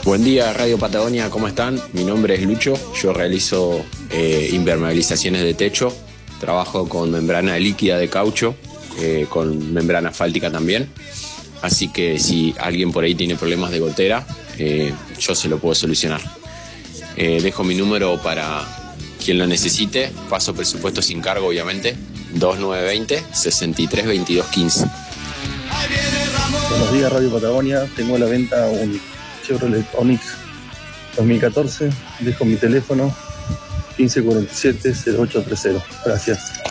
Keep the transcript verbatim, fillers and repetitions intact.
Buen día, Radio Patagonia, ¿cómo están? Mi nombre es Lucho, yo realizo eh, impermeabilizaciones de techo, trabajo con membrana líquida de caucho, eh, con membrana asfáltica también, así que si alguien por ahí tiene problemas de gotera, eh, yo se lo puedo solucionar. Eh, dejo mi número para quien lo necesite, paso presupuesto sin cargo obviamente, dos nueve dos cero, seis tres dos dos uno cinco. Buenos días, Radio Patagonia, tengo a la venta un Chevrolet Onix dos mil catorce, dejo mi teléfono quince cuarenta y siete cero ocho treinta. Gracias.